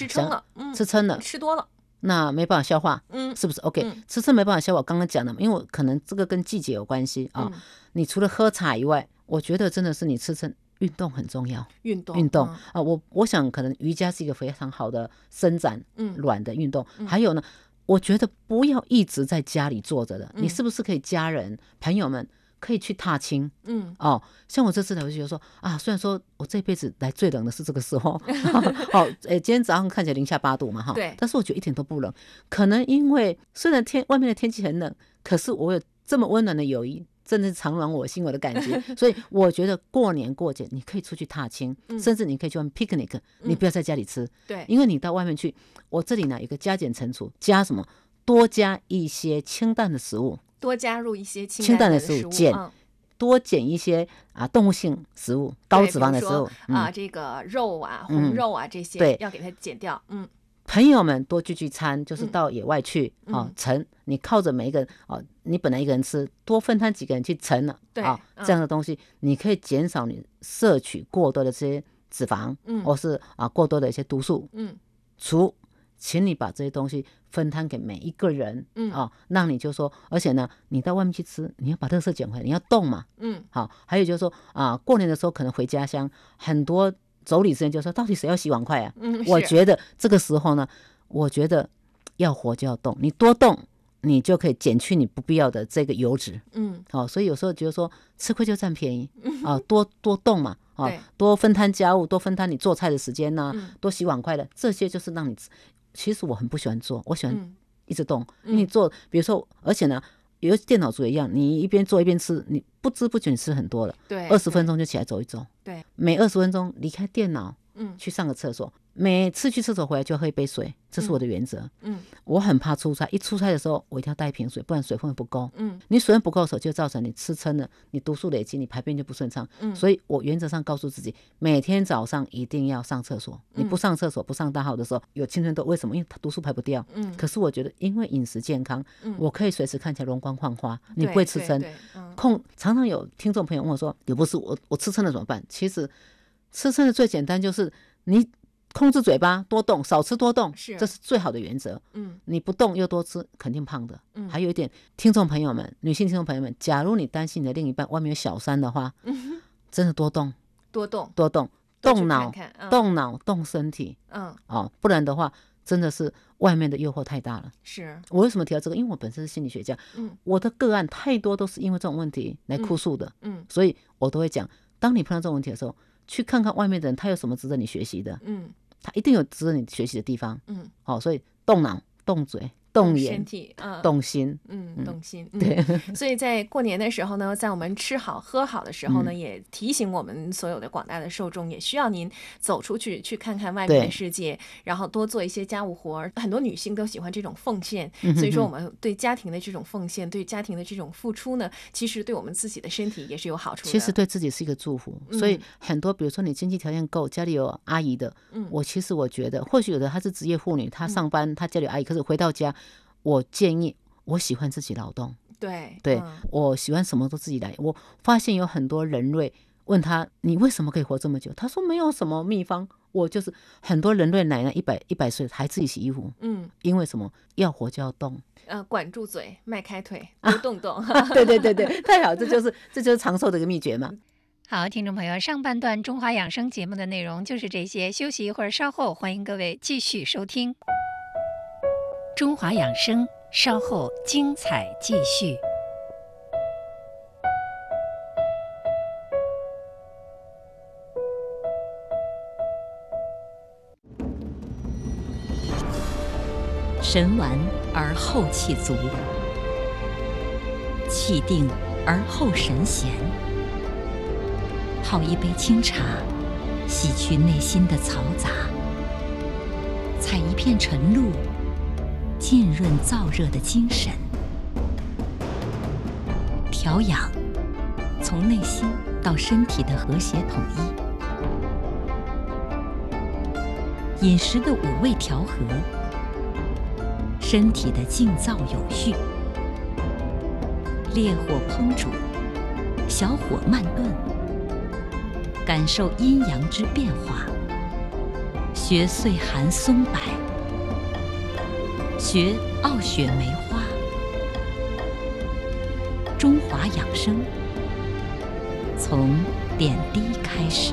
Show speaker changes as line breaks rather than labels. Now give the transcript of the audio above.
撑了，
吃撑了，
吃多了，
那没办法消化，是不是 OK？吃撑没办法消化，我刚刚讲的嘛，因为可能这个跟季节有关系啊。你除了喝茶以外，我觉得真的是你吃撑。运动很重要，运动啊，我想可能瑜伽是一个非常好的伸展卵的运动。还有呢，我觉得不要一直在家里坐着的，你是不是可以家人朋友们可以去踏青？像我这次来我就觉得说啊，虽然说我这辈子来最冷的是这个时候，今天早上看起来零下8度嘛，
对，
但是我觉得一点都不冷。可能因为虽然外面的天气很冷，可是我有这么温暖的友谊。真的是常暖我心我的感觉，所以我觉得过年过节你可以出去踏青，甚至你可以去玩 picnic，你不要在家里吃，
对，
因为你到外面去，我这里呢有个加减乘除，加什么？多加一些清淡的食物，
多加入一些清淡的食物，
多减一些动物性食物，高脂肪的食物
这个肉啊、红肉啊这些，对，要给它减掉，
朋友们多聚餐，就是到野外去盛，你靠着每一个人你本来一个人吃，多分摊几个人去盛了，这样的东西，你可以减少你摄取过多的这些脂肪，或是过多的一些毒素，请你把这些东西分摊给每一个人，让你就说，而且呢，你到外面去吃，你要把垃圾捡回来，你要动嘛，好，还有就是说过年的时候可能回家乡，很多。妯娌之间就说到底谁要洗碗筷啊？我觉得这个时候呢，我觉得要活就要动，你多动，你就可以减去你不必要的这个油脂。所以有时候觉得说吃亏就占便宜多动嘛多分摊家务，多分摊你做菜的时间呐，多洗碗筷的，这些就是让你。其实我很不喜欢做，我喜欢一直动。你做，比如说，而且呢。有电脑族也一样，你一边做一边吃，你不知不觉你吃很多了。
对
，20分钟就起来走一走。
对，
每20分钟离开电脑，去上个厕所。每次去厕所回来就喝一杯水，这是我的原则。我很怕出差，一出差的时候我一定要带一瓶水，不然水分不够。你水分不够的时候，就造成你吃撑了，你毒素累积，你排便就不顺畅。所以我原则上告诉自己，每天早上一定要上厕所。你不上厕所，不上大号的时候，有青春痘，为什么？因为它毒素排不掉。可是我觉得，因为饮食健康，我可以随时看起来容光焕发，你不会吃撑。常常有听众朋友问我说，有不是我吃撑了怎么办？其实吃撑的最简单就是你。控制嘴巴，多动，少吃多动，这是最好的原则。你不动又多吃，肯定胖的。还有一点，听众朋友们，女性听众朋友们，假如你担心你的另一半外面有小三的话，真的多动，动脑，动身体。不然的话，真的是外面的诱惑太大了。
是
我为什么提到这个？因为我本身是心理学家，我的个案太多都是因为这种问题来哭诉的。所以我都会讲，当你碰到这种问题的时候，去看看外面的人，他有什么值得你学习的。他一定有值得你学习的地方。所以动脑、动嘴、动眼、
身体、
动心。
动心。
对。
所以在过年的时候呢，在我们吃好喝好的时候呢，也提醒我们所有的广大的受众，也需要您走出去去看看外面的世界，然后多做一些家务活。很多女性都喜欢这种奉献，所以说我们对家庭的这种奉献，对家庭的这种付出呢，其实对我们自己的身体也是有好处的。
其实对自己是一个祝福。所以很多，比如说你经济条件够，家里有阿姨的，我觉得，或许有的她是职业妇女，她上班，她家里有阿姨，可是回到家，我建议，我喜欢自己劳动。对，我喜欢什么都自己来。我发现有很多人类问他，你为什么可以活这么久？他说没有什么秘方，我就是很多人类奶奶100岁还自己洗衣服。因为什么？要活就要动。
管住嘴，迈开腿，多动动。
对，太好，这就是长寿的一个秘诀嘛。
好，听众朋友，上半段中华养生节目的内容就是这些，休息一会儿，稍后欢迎各位继续收听中华养生，稍后精彩继续。
神完而后气足，气定而后神闲。泡一杯清茶，洗去内心的嘈杂；采一片晨露，浸润燥热的精神。调养，从内心到身体的和谐统一。饮食的5味调和，身体的静躁有序。烈火烹煮，小火慢炖，感受阴阳之变化， 学岁寒松柏，学傲雪梅花。中华养生，从点滴开始。